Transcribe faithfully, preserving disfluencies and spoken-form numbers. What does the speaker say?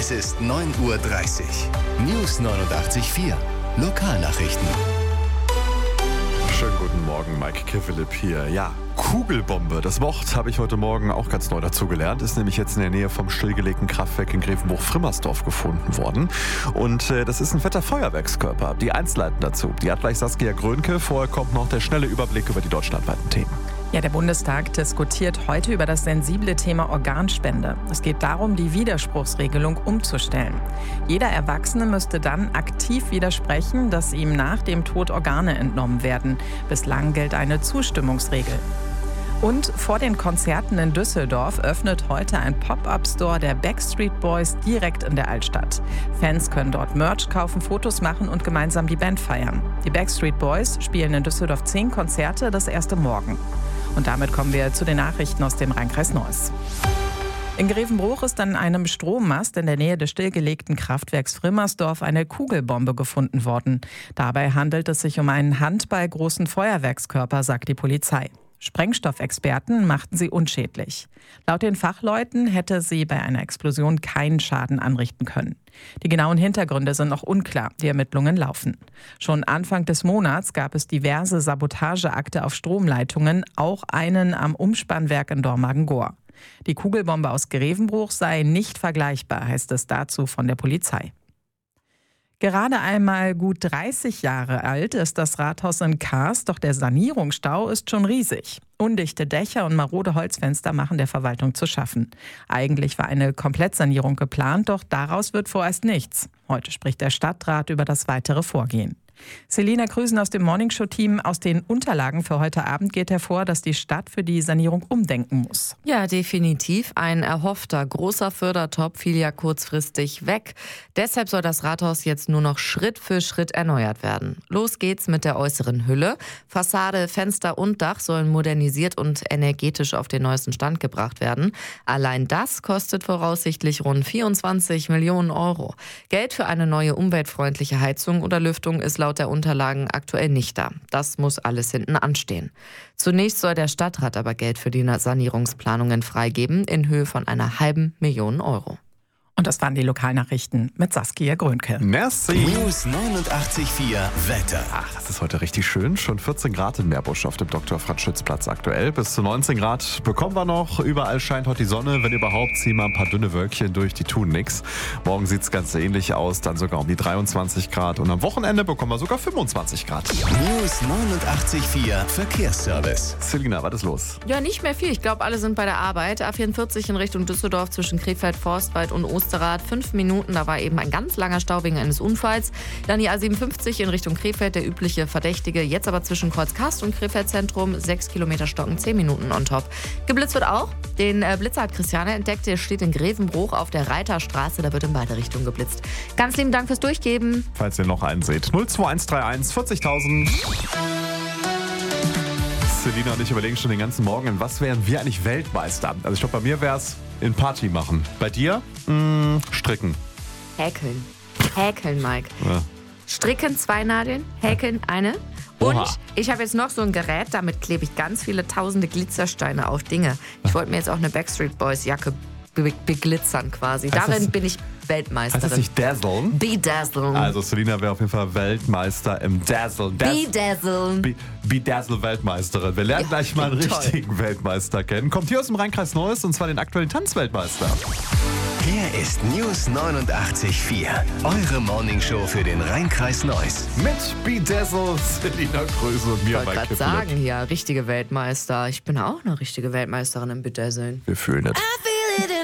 Es ist neun Uhr dreißig. News neunundachtzig Komma vier. Lokalnachrichten. Schönen guten Morgen, Mike Kiffelipp hier. Ja, Kugelbombe. Das Wort habe ich heute Morgen auch ganz neu dazugelernt. Ist nämlich jetzt in der Nähe vom stillgelegten Kraftwerk in Grevenbruch-Frimmersdorf gefunden worden. Und äh, das ist ein fetter Feuerwerkskörper. Die Einzelheiten dazu, die hat gleich Saskia Grönke. Vorher kommt noch der schnelle Überblick über die deutschlandweiten Themen. Ja, der Bundestag diskutiert heute über das sensible Thema Organspende. Es geht darum, die Widerspruchsregelung umzustellen. Jeder Erwachsene müsste dann aktiv widersprechen, dass ihm nach dem Tod Organe entnommen werden. Bislang gilt eine Zustimmungsregel. Und vor den Konzerten in Düsseldorf öffnet heute ein Pop-up-Store der Backstreet Boys direkt in der Altstadt. Fans können dort Merch kaufen, Fotos machen und gemeinsam die Band feiern. Die Backstreet Boys spielen in Düsseldorf zehn Konzerte, das erste morgen. Und damit kommen wir zu den Nachrichten aus dem Rheinkreis Neuss. In Grevenbruch ist an einem Strommast in der Nähe des stillgelegten Kraftwerks Frimmersdorf eine Kugelbombe gefunden worden. Dabei handelt es sich um einen handballgroßen Feuerwerkskörper, sagt die Polizei. Sprengstoffexperten machten sie unschädlich. Laut den Fachleuten hätte sie bei einer Explosion keinen Schaden anrichten können. Die genauen Hintergründe sind noch unklar, die Ermittlungen laufen. Schon Anfang des Monats gab es diverse Sabotageakte auf Stromleitungen, auch einen am Umspannwerk in Dormagen-Gohr. Die Kugelbombe aus Grevenbruch sei nicht vergleichbar, heißt es dazu von der Polizei. Gerade einmal gut dreißig Jahre alt ist das Rathaus in Kars, doch der Sanierungsstau ist schon riesig. Undichte Dächer und marode Holzfenster machen der Verwaltung zu schaffen. Eigentlich war eine Komplettsanierung geplant, doch daraus wird vorerst nichts. Heute spricht der Stadtrat über das weitere Vorgehen. Selina Krüsen aus dem Morningshow-Team. Aus den Unterlagen für heute Abend geht hervor, dass die Stadt für die Sanierung umdenken muss. Ja, definitiv. Ein erhoffter großer Fördertopf fiel ja kurzfristig weg. Deshalb soll das Rathaus jetzt nur noch Schritt für Schritt erneuert werden. Los geht's mit der äußeren Hülle. Fassade, Fenster und Dach sollen modernisiert und energetisch auf den neuesten Stand gebracht werden. Allein das kostet voraussichtlich rund vierundzwanzig Millionen Euro. Geld für eine neue umweltfreundliche Heizung oder Lüftung ist laut der Unterlagen aktuell nicht da. Das muss alles hinten anstehen. Zunächst soll der Stadtrat aber Geld für die Sanierungsplanungen freigeben in Höhe von einer halben Million Euro. Und das waren die Lokalnachrichten mit Saskia Grönke. Merci. News neunundachtzig Komma vier Wetter. Ach, das ist heute richtig schön. Schon vierzehn Grad in Meerbusch auf dem Doktor-Franz-Schütz-Platz aktuell. Bis zu neunzehn Grad bekommen wir noch. Überall scheint heute die Sonne. Wenn überhaupt, ziehen wir ein paar dünne Wölkchen durch, die tun nichts. Morgen sieht es ganz ähnlich aus, dann sogar um die dreiundzwanzig Grad. Und am Wochenende bekommen wir sogar fünfundzwanzig Grad. News neunundachtzig Komma vier Verkehrsservice. Selina, was ist los? Ja, nicht mehr viel. Ich glaube, alle sind bei der Arbeit. A vierundvierzig in Richtung Düsseldorf zwischen Krefeld, Forstwald und Osterrad. Fünf Minuten, da war eben ein ganz langer Stau wegen eines Unfalls. Dann die A siebenundfünfzig in Richtung Krefeld, der übliche Verdächtige. Jetzt aber zwischen Kreuzkast und Krefeld Zentrum. Sechs Kilometer Stocken, zehn Minuten on top. Geblitzt wird auch. Den äh, Blitzer hat Christiane entdeckt. Der steht in Grevenbruch auf der Reiterstraße. Da wird in beide Richtungen geblitzt. Ganz lieben Dank fürs Durchgeben. Falls ihr noch einen seht. null zwei eins drei eins vierzigtausend. Selina und ich überlegen schon den ganzen Morgen, in was wären wir eigentlich Weltmeister? Also ich glaube, bei mir wäre es in Party machen. Bei dir? Mmh, stricken. Häkeln. Häkeln, Mike. Ja. Stricken zwei Nadeln, häkeln eine. Und Oha. ich habe jetzt noch so ein Gerät, damit klebe ich ganz viele tausende Glitzersteine auf Dinge. Ich wollte mir jetzt auch eine Backstreet Boys Jacke be- beglitzern quasi. Heißt Darin das- bin ich Weltmeisterin. Heißt das nicht Dazzlen? Bedazzlen. Also Selina wäre auf jeden Fall Weltmeister im Dazzle. Bedazzlen. Be- Bedazzle-Weltmeisterin. Wir lernen Ja, gleich mal einen toll. richtigen Weltmeister kennen. Kommt hier aus dem Rheinkreis Neuss und zwar den aktuellen Tanzweltmeister. Hier ist News neunundachtzig Komma vier. Eure Morningshow für den Rheinkreis Neuss. Mit Bedazzle, Selina Kröse und mir, Ich wollte Mike gerade Kiffelipp. sagen, ja, richtige Weltmeister. Ich bin auch eine richtige Weltmeisterin im Bedazzeln. Wir fühlen es.